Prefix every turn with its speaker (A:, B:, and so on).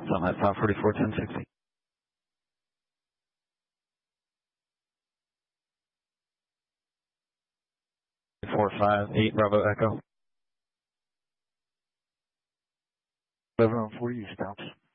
A: Summit 544, 1060. 458 Bravo Echo.
B: 11 on 40, you stops.